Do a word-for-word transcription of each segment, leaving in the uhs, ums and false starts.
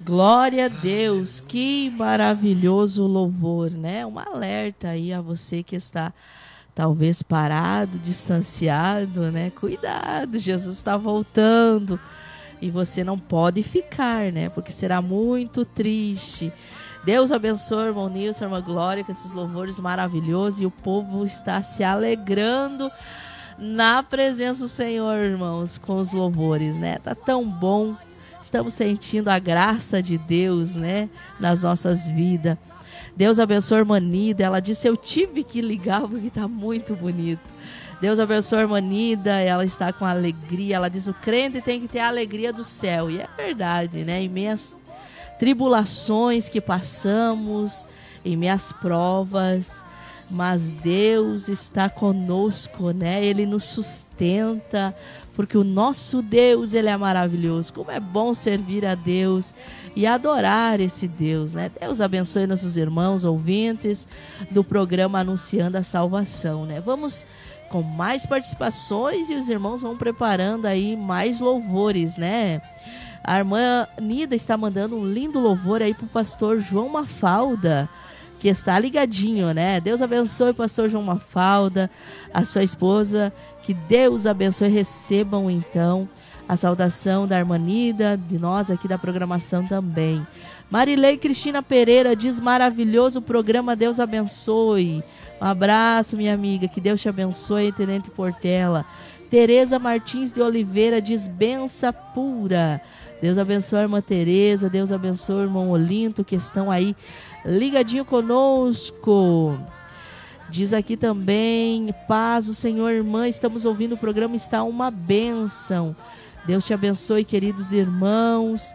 Glória a Deus, que maravilhoso louvor, né? Um alerta aí a você que está talvez parado, distanciado, né? Cuidado, Jesus está voltando e você não pode ficar, né? Porque será muito triste. Deus abençoe, irmão Nilson, irmã Glória, com esses louvores maravilhosos, e o povo está se alegrando na presença do Senhor, irmãos, com os louvores, né? Tá tão bom. Estamos sentindo a graça de Deus, né, nas nossas vidas. Deus abençoe a irmã Nida. Ela disse, eu tive que ligar porque está muito bonito. Deus abençoe a irmã Nida. Ela está com alegria. Ela diz, o crente tem que ter a alegria do céu. E é verdade, né? Em meias tribulações que passamos, em meias provas, mas Deus está conosco, né? Ele nos sustenta, porque o nosso Deus, ele é maravilhoso. Como é bom servir a Deus e adorar esse Deus, né? Deus abençoe nossos irmãos ouvintes do programa Anunciando a Salvação, né? Vamos com mais participações e os irmãos vão preparando aí mais louvores, né? A irmã Nida está mandando um lindo louvor aí pro pastor João Mafalda, que está ligadinho, né? Deus abençoe, pastor João Mafalda, a sua esposa, que Deus abençoe. Recebam, então, a saudação da irmã Nida, de nós aqui da programação também. Marilei Cristina Pereira diz, maravilhoso o programa, Deus abençoe. Um abraço, minha amiga, que Deus te abençoe, Tenente Portela. Tereza Martins de Oliveira diz, benção pura. Deus abençoe a irmã Tereza, Deus abençoe o irmão Olinto, que estão aí ligadinho conosco. Diz aqui também, paz, o Senhor, irmã, estamos ouvindo o programa, está uma bênção. Deus te abençoe, queridos irmãos.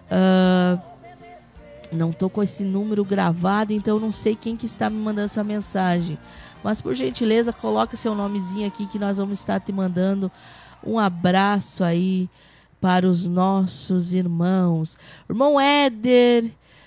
Uh, não estou com esse número gravado, então não sei quem que está me mandando essa mensagem. Mas, por gentileza, coloca seu nomezinho aqui que nós vamos estar te mandando um abraço aí para os nossos irmãos. Irmão Éder,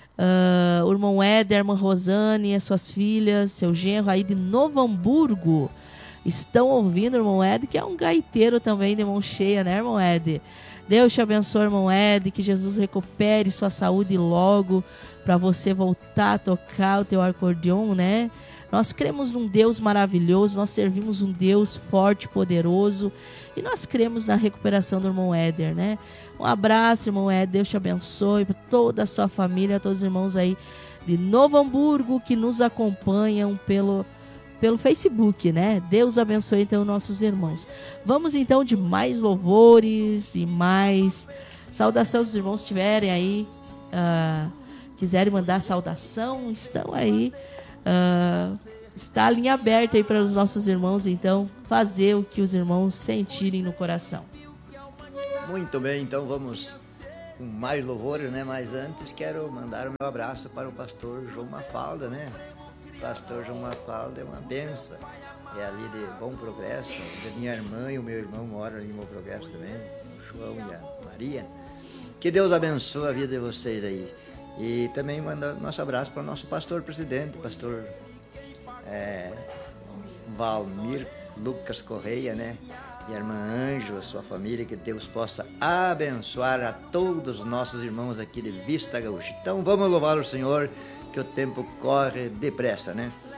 uh, o irmão Éder, a irmã Rosane, as suas filhas, seu genro aí de Novo Hamburgo, estão ouvindo, irmão Éder, que é um gaiteiro também de mão cheia, né, irmão Éder? Deus te abençoe, irmão Éder, que Jesus recupere sua saúde logo, para você voltar a tocar o teu acordeon, né? Nós cremos num Deus maravilhoso, nós servimos um Deus forte, poderoso, e nós cremos na recuperação do irmão Éder, né? Um abraço, irmão Éder, Deus te abençoe, para toda a sua família, todos os irmãos aí de Novo Hamburgo que nos acompanham pelo, pelo Facebook, né? Deus abençoe, então, nossos irmãos. Vamos, então, de mais louvores e mais saudação, se os irmãos tiverem aí, uh, quiserem mandar saudação, estão aí. Uh, está a linha aberta aí para os nossos irmãos, então, fazer o que os irmãos sentirem no coração. Muito bem, então vamos com mais louvores, né? Mas antes quero mandar o meu abraço para o pastor João Mafalda, né? O pastor João Mafalda é uma benção, é ali de Bom Progresso, a minha irmã e o meu irmão moram ali em Bom Progresso também, o João e a Maria. Que Deus abençoe a vida de vocês aí. E também manda nosso abraço para o nosso pastor presidente, pastor é, Valmir Lucas Correia, né? E a irmã Ângela, a sua família, que Deus possa abençoar a todos os nossos irmãos aqui de Vista Gaúcha. Então vamos louvar o Senhor, que o tempo corre depressa, né?